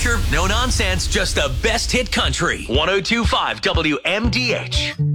pressure, no nonsense, just the best hit country. 102.5 WMDH.